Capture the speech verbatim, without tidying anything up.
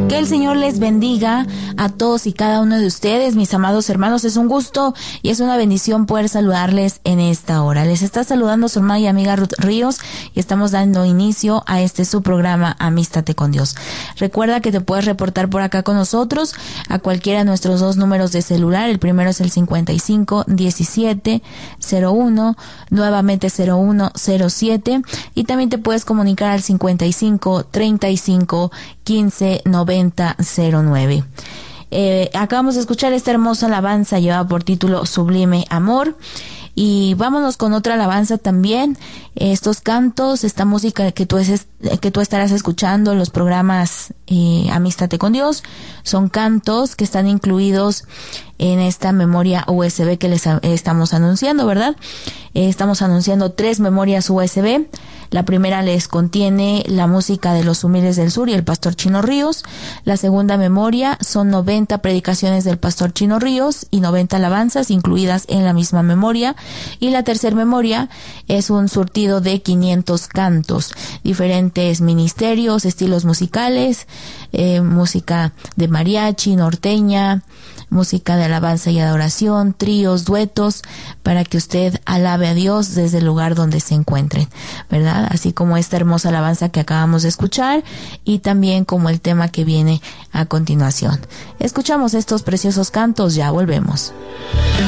Que el Señor les bendiga a todos y cada uno de ustedes, mis amados hermanos. Es un gusto y es una bendición poder saludarles en esta hora. Les está saludando su hermana y amiga Ruth Ríos y estamos dando inicio a este su programa Amístate con Dios. Recuerda que te puedes reportar por acá con nosotros a cualquiera de nuestros dos números de celular. El primero es el cincuenta y cinco diecisiete cero uno, nuevamente cero uno cero siete, y también te puedes comunicar al cincuenta y cinco treinta y cinco quince noventa cero nueve. Eh, acabamos de escuchar esta hermosa alabanza llevada por título Sublime Amor. Y vámonos con otra alabanza también. Estos cantos, esta música que tú, es, que tú estarás escuchando en los programas eh, Amístate con Dios, son cantos que están incluidos en esta memoria U S B que les estamos anunciando, ¿verdad? Eh, estamos anunciando tres memorias U S B. La primera les contiene la música de los Humildes del Sur y el Pastor Chino Ríos. La segunda memoria son noventa predicaciones del Pastor Chino Ríos y noventa alabanzas incluidas en la misma memoria. Y la tercera memoria es un surtido de quinientos cantos, diferentes ministerios, estilos musicales, eh, música de mariachi, norteña, música de alabanza y adoración, tríos, duetos, para que usted alabe a Dios desde el lugar donde se encuentre, ¿verdad? Así como esta hermosa alabanza que acabamos de escuchar y también como el tema que viene a continuación. Escuchamos estos preciosos cantos, ya volvemos.